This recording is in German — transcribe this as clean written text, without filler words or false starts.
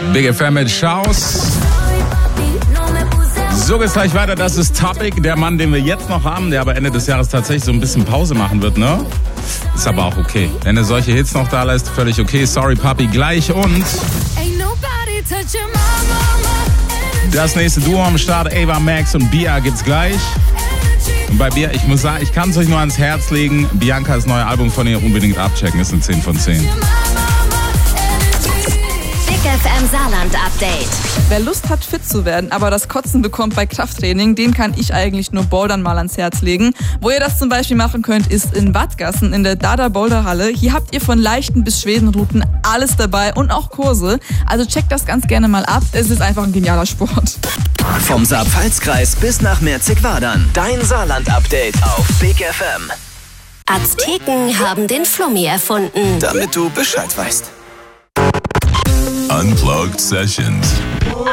Big FM mit Schaus. So geht's gleich weiter. Das ist Topic, der Mann, den wir jetzt noch haben, der aber Ende des Jahres tatsächlich so ein bisschen Pause machen wird, ne? Ist aber auch okay. Wenn er solche Hits noch da lässt, völlig okay. Sorry, Papi, gleich und das nächste Duo am Start, Ava Max und Bia gibt's gleich. Und bei Bia, ich muss sagen, ich kann es euch nur ans Herz legen. Biancas neue Album von ihr unbedingt abchecken. Ist eine 10 von 10. Big FM Saarland Update. Wer Lust hat, fit zu werden, aber das Kotzen bekommt bei Krafttraining, den kann ich eigentlich nur Bouldern mal ans Herz legen. Wo ihr das zum Beispiel machen könnt, ist in Wattgassen in der Dada Boulder Halle. Hier habt ihr von leichten bis schweren Routen alles dabei und auch Kurse. Also checkt das ganz gerne mal ab. Es ist einfach ein genialer Sport. Vom Saar-Pfalz-Kreis bis nach Merzig-Wadern. Dein Saarland-Update auf Big FM. Azteken haben den Flummi erfunden. Damit du Bescheid weißt. Unplugged Sessions.